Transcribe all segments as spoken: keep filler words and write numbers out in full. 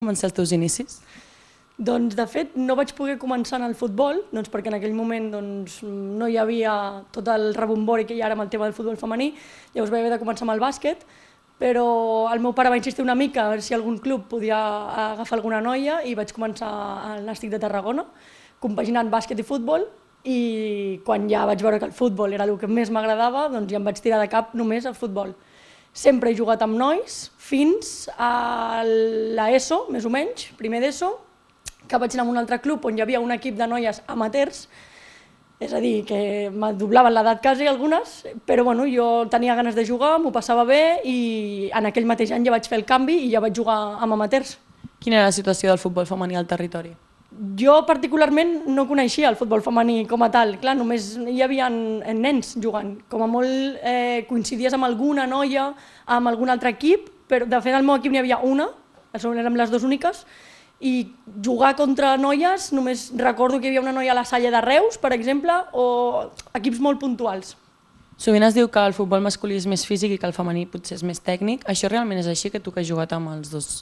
començar els teus inicis? Doncs, de fet, no vaig poder començar en el futbol, doncs, perquè en aquell moment doncs, no hi havia tot el rebombori que hi ha ara amb el tema del futbol femení, llavors vaig haver de començar amb el bàsquet, però el meu pare va insistir una mica a veure si algun club podia agafar alguna noia i vaig començar al Nàstic de Tarragona, compaginant bàsquet i futbol, i quan ja vaig veure que el futbol era el que més m'agradava, doncs ja em vaig tirar de cap només al futbol. Sempre he jugat amb nois fins a l'ESO, més o menys, primer d'ESO, que vaig anar a un altre club on hi havia un equip de noies amateurs, és a dir, que me doblaven l'edat quasi algunes, però bueno, jo tenia ganes de jugar, m'ho passava bé i en aquell mateix any ja vaig fer el canvi i ja vaig jugar amb amateurs. Quina era la situació del futbol femení al territori? Jo particularment no coneixia el futbol femení com a tal, clar, només hi havia nens jugant, com a molt eh, coincidies amb alguna noia, amb algun altre equip, però de fet al meu equip n'hi havia una, érem les dues úniques, i jugar contra noies, només recordo que hi havia una noia a la Salle de Reus, per exemple, o equips molt puntuals. Sovint es diu que el futbol masculí és més físic i que el femení potser és més tècnic. Això realment és així, que tu que has jugat amb els dos?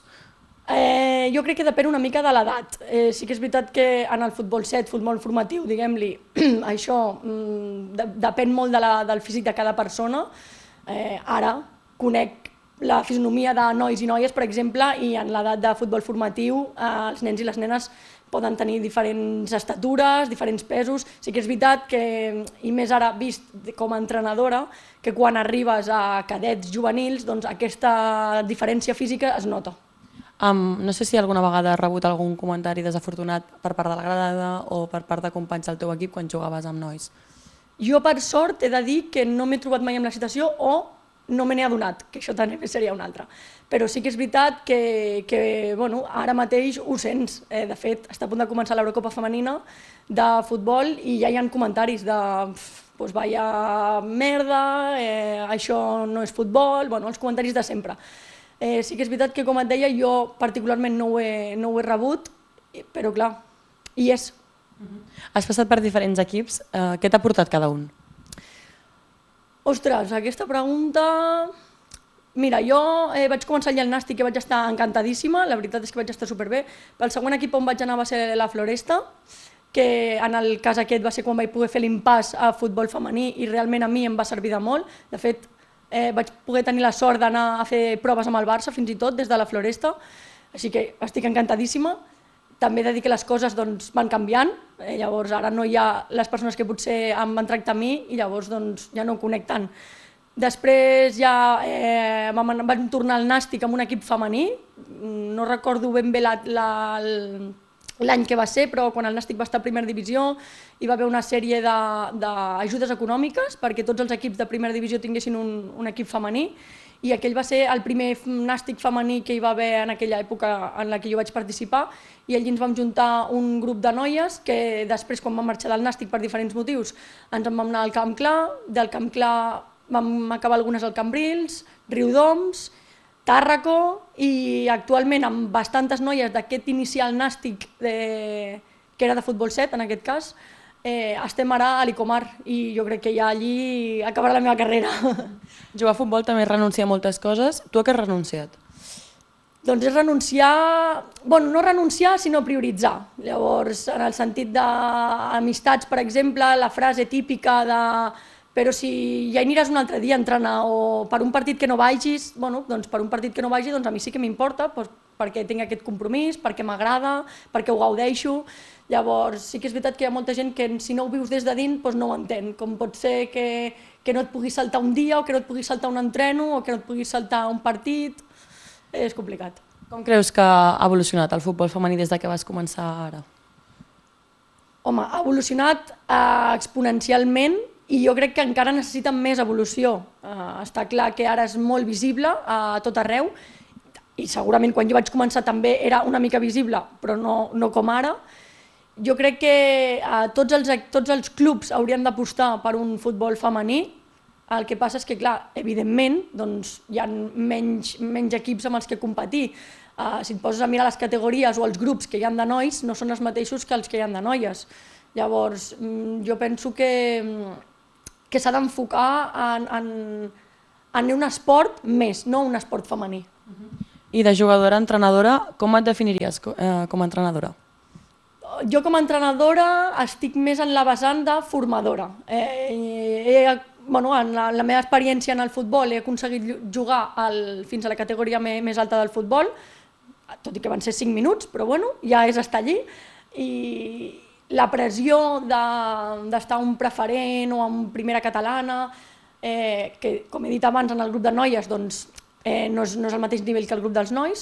Eh, jo crec que depèn una mica de l'edat. Eh, sí que és veritat que en el futbol set, futbol formatiu, diguem-li, això mm, de, depèn molt de la, del físic de cada persona. Eh, ara conec la fisonomia de nois i noies, per exemple, i en l'edat de futbol formatiu eh, els nens i les nenes poden tenir diferents estatures, diferents pesos. Sí que és veritat que, i més ara vist com a entrenadora, que quan arribes a cadets juvenils, doncs aquesta diferència física es nota. Um, no sé si alguna vegada has rebut algun comentari desafortunat per part de la grada o per part de companys del teu equip quan jugaves amb nois. Jo, per sort, he de dir que no m'he trobat mai en la situació o no me n'he adonat, que això també seria una altra. Però sí que és veritat que, que bueno, ara mateix ho sents. Eh, de fet, està a punt de començar l'Eurocopa femenina de futbol i ja hi ha comentaris de pues vaya merda, eh, això no és futbol, bueno, els comentaris de sempre. Eh, sí que és veritat que, com et deia, jo particularment no ho he, no ho he rebut, però clar, hi és. Has passat per diferents equips, eh, què t'ha portat cada un? Ostres, aquesta pregunta... Mira, jo eh, vaig començar allà al Nàstic i vaig estar encantadíssima, la veritat és que vaig estar superbé. El segon equip on vaig anar va ser la Floresta, que en el cas aquest va ser quan vaig poder fer l'impàs a futbol femení i realment a mi em va servir de molt. De fet, eh, vaig poder tenir la sort d'anar a fer proves amb el Barça fins i tot des de la Floresta, així que estic encantadíssima. També he de dir que les coses doncs, van canviant, eh, llavors ara no hi ha les persones que potser em van tractar a mi i llavors doncs, ja no ho conec tant. Després ja eh, vam, vam tornar al Nàstic amb un equip femení, no recordo ben bé l'any que va ser, però quan el Nàstic va estar a primera divisió hi va haver una sèrie d'ajudes econòmiques perquè tots els equips de primera divisió tinguessin un, un equip femení, i aquell va ser el primer Nàstic femení que hi va haver en aquella època en la que jo vaig participar, i allí ens vam juntar un grup de noies que després, quan vam marxar del Nàstic per diferents motius, ens en vam anar al Camp Clar, del Camp Clar vam acabar algunes al Cambrils, Riudoms, Tàrraco, i actualment amb bastantes noies d'aquest inicial Nàstic, de, que era de futbol set en aquest cas, Eh, estem ara a l'Icomar i jo crec que ja allí acabarà la meva carrera. Jugar a futbol també és renunciar a moltes coses. Tu a què has renunciat? Doncs és renunciar, bueno, no renunciar sinó prioritzar. Llavors, en el sentit d'amistats, per exemple, la frase típica de però si ja hi aniràs un altre dia a entrenar o per un partit que no vagis, bueno, doncs per un partit que no vagi doncs a mi sí que m'importa, doncs perquè tinc aquest compromís, perquè m'agrada, perquè ho gaudeixo. Llavors sí que és veritat que hi ha molta gent que si no ho vius des de dins doncs no ho entén, com pot ser que, que no et puguis saltar un dia o que no et puguis saltar un entreno o que no et puguis saltar un partit, és complicat. Com creus que ha evolucionat el futbol femení des de que vas començar ara? Home, ha evolucionat eh, exponencialment i jo crec que encara necessita més evolució. Eh, està clar que ara és molt visible a tot arreu i segurament quan jo vaig començar també era una mica visible, però no, no com ara. Jo crec que eh, tots, els, tots els clubs haurien d'apostar per un futbol femení. El que passa és que, clar, evidentment, doncs, hi ha menys, menys equips amb els que competir. Uh, si et poses a mirar les categories o els grups que hi ha de nois, no són els mateixos que els que hi ha de noies. Llavors, jo penso que, que s'ha d'enfocar en, en, en un esport més, no un esport femení. I de jugadora a entrenadora, com et definiries eh, com a entrenadora? Jo com a entrenadora estic més en la vessant de formadora. Eh, he, bueno, en la, la meva experiència en el futbol he aconseguit jugar al, fins a la categoria me, més alta del futbol, tot i que van ser cinc minuts, però bueno, ja és estar allí. I la pressió d'estar de, un preferent o en primera catalana, eh, que com he dit abans en el grup de noies doncs, eh, no, és, no és el mateix nivell que el grup dels nois,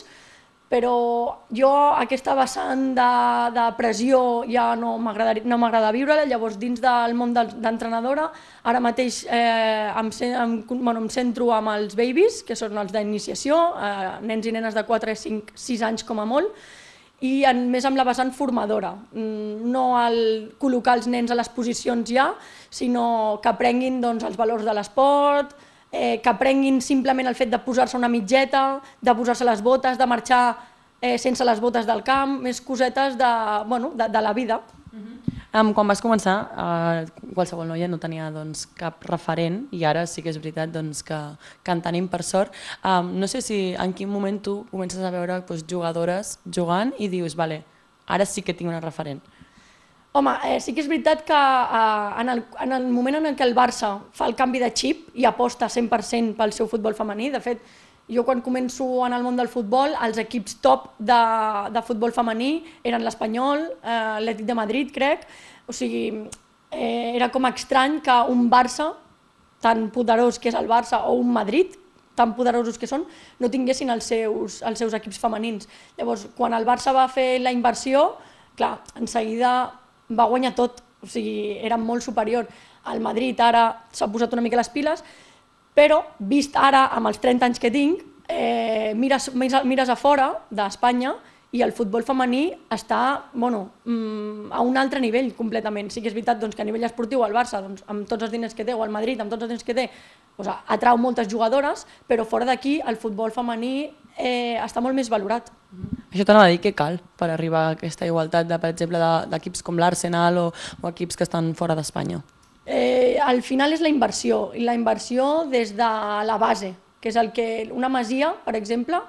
però jo aquesta vessant de, de pressió ja no m'agrada no m'agrada viure-la, llavors dins del món d'entrenadora ara mateix eh, em, em, bueno, em centro amb els babies, que són els d'iniciació, eh, nens i nenes de quatre, cinc, sis anys com a molt, i en, més amb la vessant formadora, no el col·locar els nens a les posicions ja, sinó que aprenguin doncs, els valors de l'esport, Eh, que aprenguin simplement el fet de posar-se una mitgeta, de posar-se les botes, de marxar eh, sense les botes del camp, més cosetes de, bueno, de, de la vida. Uh-huh. um, quan vas començar, uh, qualsevol noia no tenia doncs, cap referent i ara sí que és veritat doncs, que, que en tenim per sort. Um, no sé si en quin moment tu comences a veure doncs, jugadores jugant i dius, vale, ara sí que tinc una referent. Home, eh, sí que és veritat que eh, en, el, en el moment en què el Barça fa el canvi de xip i aposta cent per cent pel seu futbol femení, de fet, jo quan començo en el món del futbol, els equips top de, de futbol femení eren l'Espanyol, eh, l'Atlètic de Madrid, crec, o sigui, eh, era com estrany que un Barça, tan poderós que és el Barça, o un Madrid, tan poderosos que són, no tinguessin els seus, els seus equips femenins. Llavors, quan el Barça va fer la inversió, clar, en seguida va guanyar tot, o sigui, era molt superior. El Madrid ara s'ha posat una mica les piles, però vist ara, amb els trenta anys que tinc, eh, mires, mires a fora d'Espanya i el futbol femení està bueno, a un altre nivell completament. Sí que és veritat doncs, que a nivell esportiu el Barça, doncs, amb tots els diners que té, o el Madrid amb tots els diners que té, doncs, atrau moltes jugadores, però fora d'aquí el futbol femení eh, està molt més valorat. Això t'anava a dir, què cal per arribar a aquesta igualtat, de, per exemple, d'equips com l'Arsenal o, o equips que estan fora d'Espanya? Eh, al final és la inversió, i la inversió des de la base, que és el que una masia, per exemple,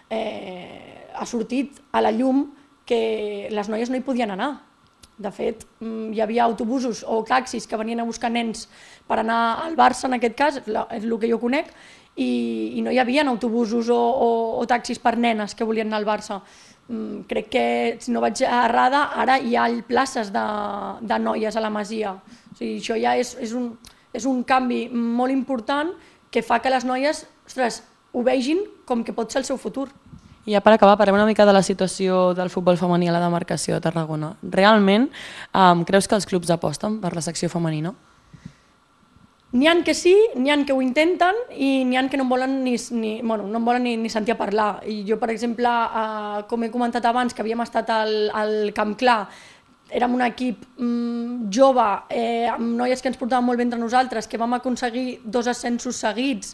eh, ha sortit a la llum que les noies no hi podien anar. De fet, hi havia autobusos o taxis que venien a buscar nens per anar al Barça, en aquest cas, és el que jo conec, i, i no hi havia autobusos o, o, o taxis per nenes que volien anar al Barça. Mm, crec que, si no vaig errada, ara hi ha places de, de noies a la masia. O sigui, això ja és, és, un, és un canvi molt important que fa que les noies ostres, ho vegin com que pot ser el seu futur. I ja per acabar, parlem una mica de la situació del futbol femení a la demarcació de Tarragona. Realment, um, creus que els clubs aposten per la secció femenina? N'hi ha que sí, n'hi ha que ho intenten i n'hi ha que no en volen ni, ni, bueno, no en volen ni, ni sentir a parlar. I jo, per exemple, eh, com he comentat abans, que havíem estat al, al Camp Clar, érem un equip mm, jove, eh, amb noies que ens portaven molt bé entre nosaltres, que vam aconseguir dos ascensos seguits,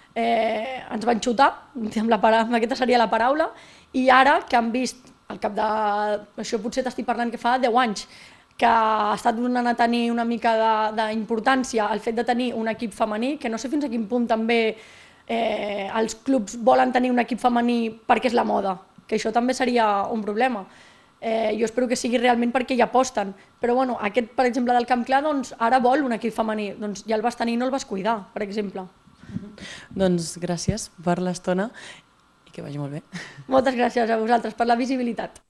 eh, ens van xutar, amb, la, amb aquesta seria la paraula, i ara que han vist, al cap de, això potser t'estic parlant que fa deu anys, que ha estat donant a tenir una mica d'importància el fet de tenir un equip femení, que no sé fins a quin punt també eh, els clubs volen tenir un equip femení perquè és la moda, que això també seria un problema. Eh, jo espero que sigui realment perquè hi aposten, però bueno, aquest, per exemple, del Camp Clar, doncs, ara vol un equip femení, doncs ja el vas tenir i no el vas cuidar, per exemple. Doncs gràcies per l'estona i que vagi molt bé. Moltes gràcies a vosaltres per la visibilitat.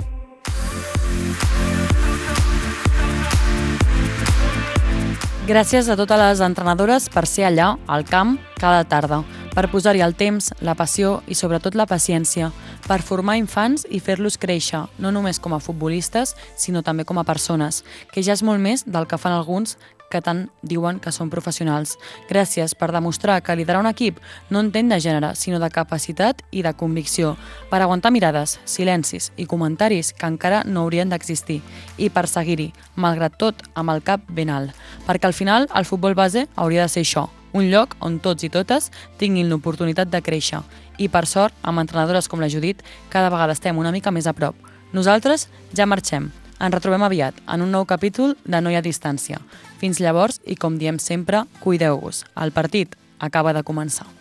Gràcies a totes les entrenadores per ser allà, al camp, cada tarda, per posar-hi el temps, la passió i sobretot la paciència, per formar infants i fer-los créixer, no només com a futbolistes, sinó també com a persones, que ja és molt més del que fan alguns que tant diuen que són professionals. Gràcies per demostrar que liderar un equip no entén de gènere, sinó de capacitat i de convicció, per aguantar mirades, silencis i comentaris que encara no haurien d'existir, i per seguir-hi, malgrat tot, amb el cap ben alt. Perquè al final el futbol base hauria de ser això, un lloc on tots i totes tinguin l'oportunitat de créixer. I per sort, amb entrenadores com la Judit, cada vegada estem una mica més a prop. Nosaltres ja marxem. Ens retrobem aviat en un nou capítol de No hi ha distància. Fins llavors, i com diem sempre, cuideu-vos. El partit acaba de començar.